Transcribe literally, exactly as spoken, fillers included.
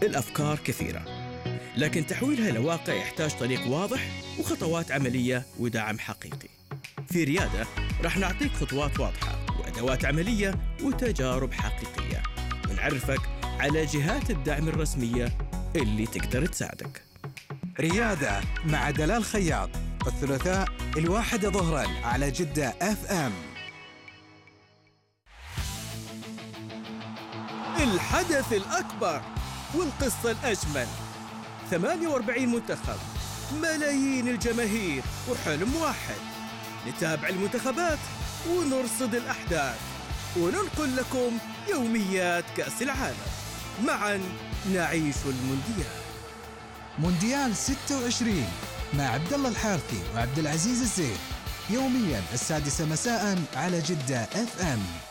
الأفكار كثيرة، لكن تحويلها إلى واقع يحتاج طريق واضح وخطوات عملية ودعم حقيقي. في ريادة رح نعطيك خطوات واضحة وأدوات عملية وتجارب حقيقية، ونعرفك على جهات الدعم الرسمية اللي تقدر تساعدك. ريادة مع دلال خياط، الثلاثاء الواحدة ظهراً على جدة اف ام. الحدث الأكبر والقصة الأجمل، ثمانية وأربعين منتخب، ملايين الجماهير وحلم واحد. نتابع المنتخبات ونرصد الأحداث وننقل لكم يوميات كأس العالم. معاً نعيش المونديال. مونديال ستة وعشرين مع عبد الله الحارثي وعبد العزيز الزين، يومياً السادسة مساءً على جدة اف ام.